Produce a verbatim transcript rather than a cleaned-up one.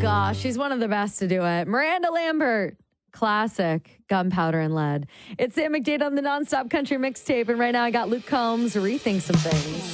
gosh, she's one of the best to do it. Miranda Lambert. Classic, Gunpowder and Lead. It's Sam McDade on the Nonstop Country Mixtape, and right now I got Luke Combs, Rethink Some Things.